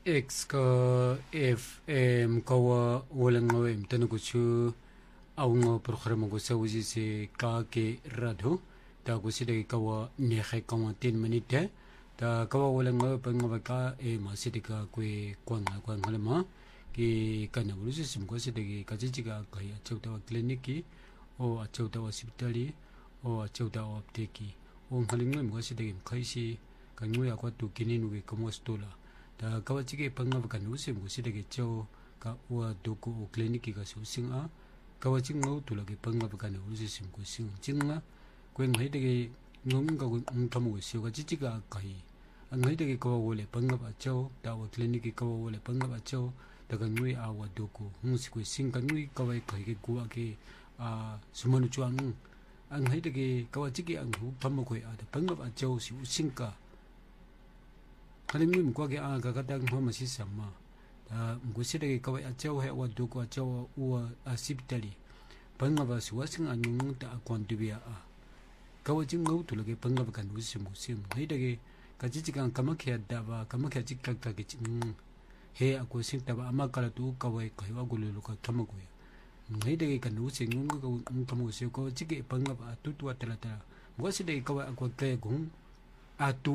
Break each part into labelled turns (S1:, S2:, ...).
S1: X ka FM kawa walang ngawim tanaguchu awngo programa ko sa usi si ka ke radho ta ko sida kawa nehe kawa 10 minute ta kawa walang ngaw pangawa ka masida ka kwe kwang halama ki kana usi sim ko sida ka jijiga ka ya chawta kliniki o chawta hospitali o chawta apteki o halingwe mo sida kaisi kanguya kwa tu kininu ke kamostola ta kawachige pangab kan usim gusidage cho ka wa doku o kliniki ka susinga kawaching ngau tulage pangab kan usim gusin jinga kwen haidage ngonga ngkamu sio ka chichiga kai ang haidage kawa wole pangab cho ta wa kliniki kawa wole pangab cho ta kanui a wa doku musi gusin kanui kawai kai ke kuwa ke sumanu chuang ang haidage kawachige ang thamu koi a pangab cho si usinka halimni mkwage anga katang homa sisama ta mkusida kawai achao he wadu ko achao uwa asipitali panga ba suwasing anyung ta akwantibia kawai jingau tulage panga ba kan usim usim haidage kajijikan kamakya daba kamakya jikka ka gicing he ako sinta ba amakala tu kawai kaiwa gululu ka tamagoya haidage kan usim ngunga ka tamagoya ko jige panga ba tutua tala mkusida kawai akwa kaya gung atu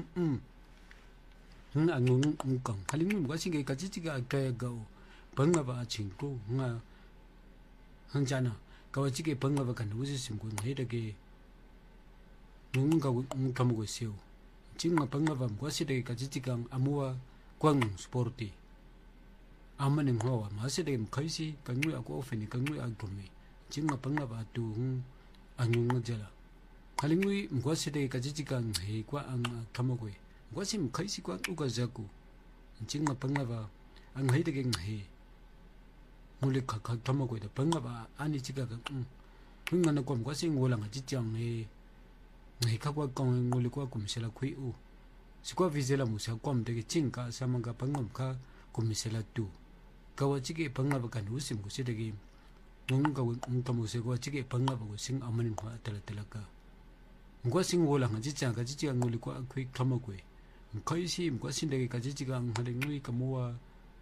S1: angung ngkang halimni mkwasing ka jijiga kaya gao panga ba chingko nga hanjana kawachige panga ba kan usim ko haidage nunga ngkamugo sio jinga panga ba mkwaside ka jijiga amua kwang sporti amaning hawa maside mkaisi kangu ako ofeni kangu agome jinga panga ba tu angung jala halimni mkwaside ka jijiga he kwa ang kamugo gwasi mkaisi kwa uga zaku jinga panga ba ang haidage he muli ka tamago da panga ba ani chiga ka ngana kwa gwasi ngola nga jijang he ngai ka kwa kong ngoli kwa kumsela khui u sikwa vizela musa kwa mdege chinka samanga pangam ka kumsela tu kawachige panga ba kan usim gusidege ngunga ngkamuse kwa chige panga ba sing amanin kwa tala ka gwasi ngola nga jijang ka jijang ngoli kwa khui tamago mkaisi mkwasindege ka jijiga nghalingui kamuwa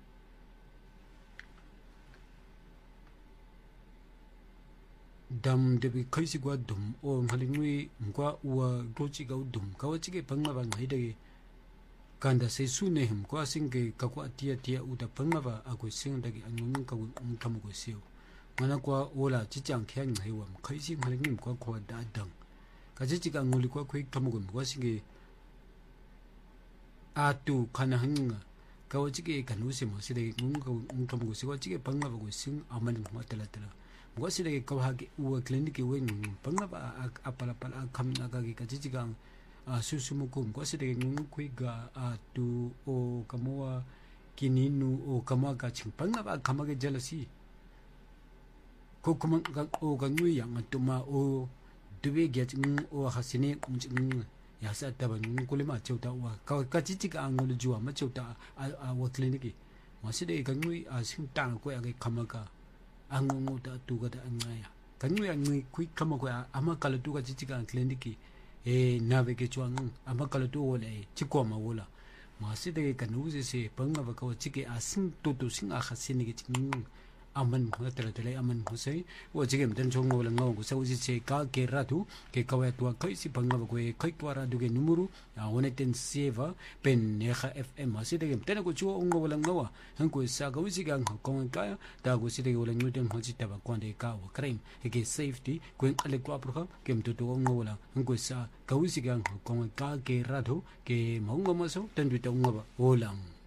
S1: dam debi kaisi kwa dum o nghalingui mkwa uwa gochiga udum kawachige pangaba ngaidege kanda se sune him kwa singe kakwa tia uda pangaba ako singdagi angung ka ngkamu ko sio ngana kwa ola chichang khyang ngaiwa mkaisi nghalingui mkwa kwa dadang ka jijiga nguli kwa khui kamu ko mkwa singe atu kana hanga kawachige kanusi maside ngunga ngkamu siwa chige pangaba ko sing amani matala mwaside kawhage uwa kliniki wen pangaba apala kamna ka kajijiga susumuku mwaside ngukwiga atu o kamwa kininu o kamaga ching pangaba kamage jalasi ko kamanga o gangui yang atuma o duwe gyaching o hasine ya sa taban kulima chauta wa ka chichika angol juwa ma chauta wa kliniki maside kangui sing tang ko age khamaka angungu ta tu ga ta angaya kangui angui kui khamako amakala tu ga chichika kliniki navege chuang amakala tu wole chikwa ma wola maside kanuze se panga ba ka chike asing tu sing a khasini ge ching aman tala aman hosei wo jigem den chong wala ngaw ko sa uji che ka ke ratu ke kawa tua kai si panga ko kai tua ra duge numuru one ten seva pen neha fm aside gem ten ko chuo ngo wala ngawa han ko sa ga uji gang ko ka ta ko side wala ngudem hoji ta ba kwande ka wa crime ke safety ko ale ko apro kem to ngo wala han ko sa ga uji gang ko ka ke ratu ke maunga maso ten du ta ngo ba olam